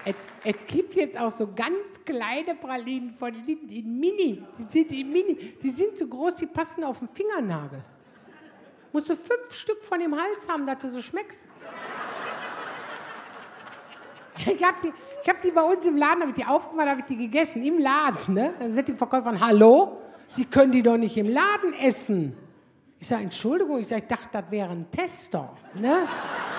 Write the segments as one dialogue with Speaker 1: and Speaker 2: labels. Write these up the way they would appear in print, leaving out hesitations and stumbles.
Speaker 1: Es gibt jetzt auch so ganz kleine Pralinen von Lindt in Mini. Die sind so groß, die passen auf den Fingernagel. Musst du 5 Stück von dem Hals haben, dass du so schmeckst. Ich hab die bei uns im Laden, habe ich die aufgemacht, habe ich die gegessen, im Laden. Ne? Dann sagt die Verkäuferin, hallo, Sie können die doch nicht im Laden essen. Ich sage, Entschuldigung, ich dachte, das wäre ein Tester. Ne?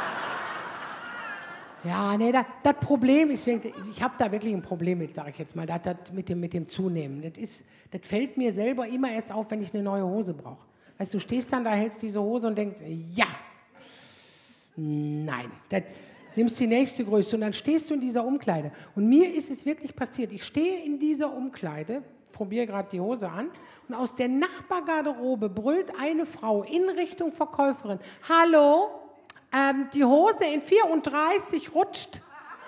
Speaker 1: Ja, nee, das Problem ist, ich habe da wirklich ein Problem mit, sage ich jetzt mal, das mit dem Zunehmen. Das fällt mir selber immer erst auf, wenn ich eine neue Hose brauche. Weißt du, stehst dann da, hältst diese Hose und denkst, ja, nein, nimmst die nächste Größe und dann stehst du in dieser Umkleide. Und mir ist es wirklich passiert, ich stehe in dieser Umkleide, probiere gerade die Hose an und aus der Nachbargarderobe brüllt eine Frau in Richtung Verkäuferin, hallo, die Hose in 34 rutscht.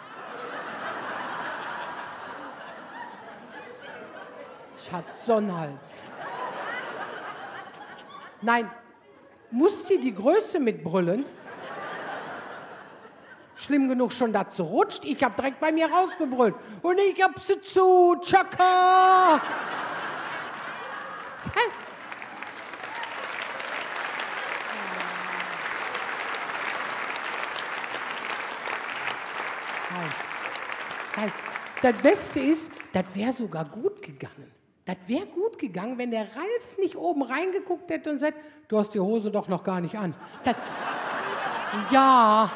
Speaker 1: Ich hatte Sonnenhals. Nein, muss die Größe mitbrüllen? Schlimm genug schon, dass sie rutscht. Ich habe direkt bei mir rausgebrüllt. Und ich hab sie zu, Chaka! Das Beste ist, das wäre sogar gut gegangen. Das wäre gut gegangen, wenn der Ralf nicht oben reingeguckt hätte und sagt, du hast die Hose doch noch gar nicht an. Ja,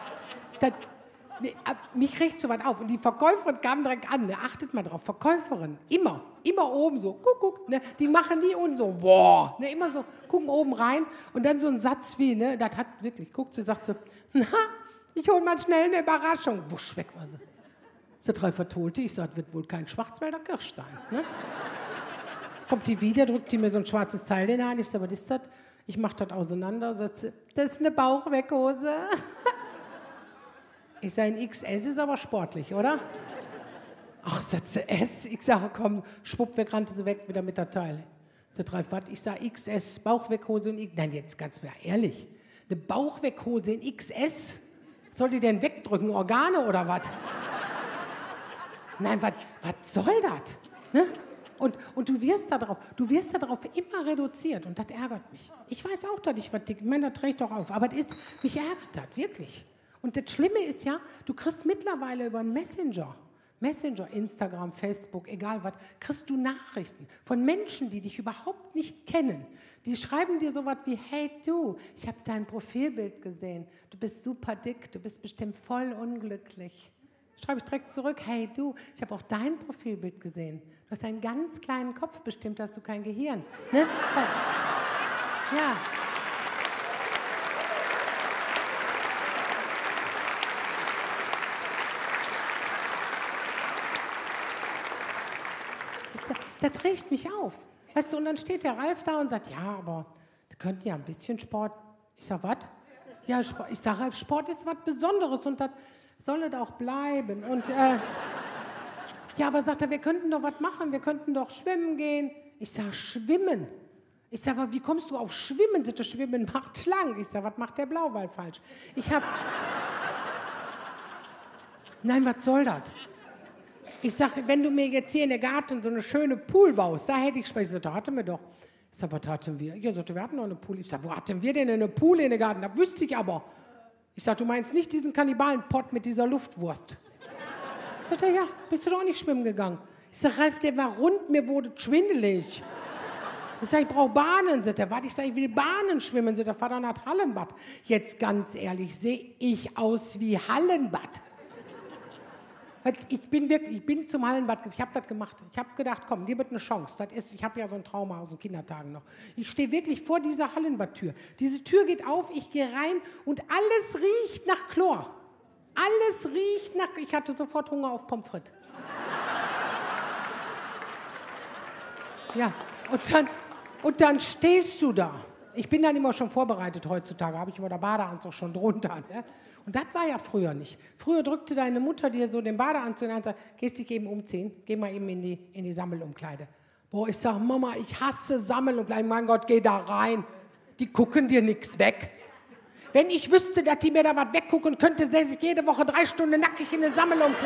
Speaker 1: mich regt so was auf. Und die Verkäuferin kam direkt an, ne? Achtet mal drauf, Verkäuferin, immer oben so, guck, ne? Die machen die unten so, boah, ne? Immer so, gucken oben rein und dann so ein Satz wie, ne? Das hat wirklich, guckt sie, sagt sie, na, ich hol mal schnell eine Überraschung. Wusch, weg war sie. Sie drei vertolte, ich sag, das wird wohl kein Schwarzwälder Kirsch sein. Ne? Kommt die wieder, drückt die mir so ein schwarzes Teil in die Hand. Ich sag, was ist das? Ich mach das auseinander, sagt sie, das ist eine Bauchweghose. Ich sag, ein XS ist aber sportlich, oder? Ach, sagt sie, S? Ich sag, komm, schwupp, weg, rannte sie weg, wieder mit der Teil. Sie drei, was? Ich sag, XS, Bauchweghose und nein, jetzt ganz mal ehrlich, eine Bauchweghose in XS? Soll die denn wegdrücken, Organe oder was? Nein, was soll das? Ne? Und du wirst darauf immer reduziert und das ärgert mich. Ich weiß auch, dass ich was dick, ich meine, das trägt doch auf, aber mich ärgert das, wirklich. Und das Schlimme ist ja, du kriegst mittlerweile über einen Messenger, Instagram, Facebook, egal was, kriegst du Nachrichten von Menschen, die dich überhaupt nicht kennen. Die schreiben dir sowas wie, hey du, ich habe dein Profilbild gesehen, du bist super dick, du bist bestimmt voll unglücklich. Schreibe ich direkt zurück, hey du, ich habe auch dein Profilbild gesehen. Du hast einen ganz kleinen Kopf, bestimmt hast du kein Gehirn. Ne? Ja. Das regt mich auf. Weißt du, und dann steht der Ralf da und sagt, ja, aber wir könnten ja ein bisschen Sport. Ich sag, was? Ja, ich sag, Ralf, Sport ist was Besonderes und das soll es auch bleiben. Und ja, aber sagt er, wir könnten doch was machen, wir könnten doch schwimmen gehen. Ich sag, schwimmen? Ich sag, aber wie kommst du auf Schwimmen? Sagt er, Schwimmen macht schlank. Ich sag, was macht der Blauwal falsch? Nein, was soll das? Ich sag, wenn du mir jetzt hier in der Garten so eine schöne Pool baust, da hätte ich Spaß. Ich sag, da hatten wir doch. Ich sag, was hatten wir? Ja, sagt er, wir hatten noch eine Pool. Ich sag, wo hatten wir denn eine Pool in der Garten? Da wüsste ich aber. Ich sag, du meinst nicht diesen Kannibalenpott mit dieser Luftwurst? Sagt er, ja, bist du doch auch nicht schwimmen gegangen? Ich sag, Ralf, der war rund, mir wurde schwindelig. Ich sag, ich brauche Bahnen. Sagt er, warte, ich sag, ich will Bahnen schwimmen. Sagt er, fahr dann nach Hallenbad. Jetzt ganz ehrlich, sehe ich aus wie Hallenbad? Ich bin zum Hallenbad, ich habe das gemacht. Ich habe gedacht, komm, dir wird eine Chance. Ich habe ja so ein Trauma aus den Kindertagen noch. Ich stehe wirklich vor dieser Hallenbadtür. Diese Tür geht auf, ich gehe rein und alles riecht nach Chlor. Alles riecht nach... Ich hatte sofort Hunger auf Pommes frites. Ja, und dann stehst du da. Ich bin dann immer schon vorbereitet heutzutage, habe ich immer der Badeanzug schon drunter. Ne? Und das war ja früher nicht. Früher drückte deine Mutter dir so den Badeanzug in die Hand und sagt, gehst dich eben umziehen, geh mal eben in die Sammelumkleide. Boah, ich sag, Mama, ich hasse Sammelumkleiden, mein Gott, geh da rein. Die gucken dir nichts weg. Wenn ich wüsste, dass die mir da was weggucken könnte, säße ich jede Woche 3 Stunden nackig in eine Sammelumkleide.